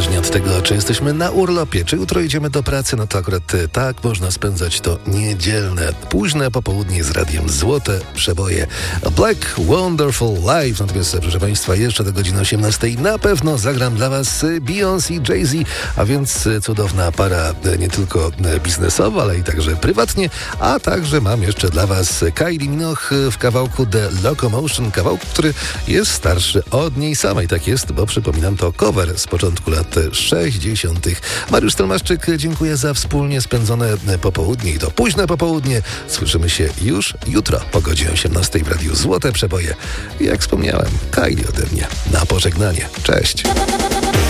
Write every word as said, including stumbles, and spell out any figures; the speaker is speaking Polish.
Niezależnie od tego, czy jesteśmy na urlopie, czy jutro idziemy do pracy, no to akurat tak można spędzać to niedzielne, późne popołudnie z radiem Złote Przeboje. Black Wonderful Life. Natomiast, proszę Państwa, jeszcze do godziny osiemnastej na pewno zagram dla Was Beyoncé i Jay-Z, a więc cudowna para nie tylko biznesowa, ale i także prywatnie, a także mam jeszcze dla Was Kylie Minogue w kawałku The Locomotion, kawałku, który jest starszy od niej samej. Tak jest, bo przypominam, to cover z początku lat sześćdziesiątych. Mariusz Stelmaszczyk, dziękuję za wspólnie spędzone popołudnie i to późne popołudnie. Słyszymy się już jutro po godzinie osiemnastej w Radiu Złote Przeboje. I jak wspomniałem, Kylie ode mnie na pożegnanie. Cześć!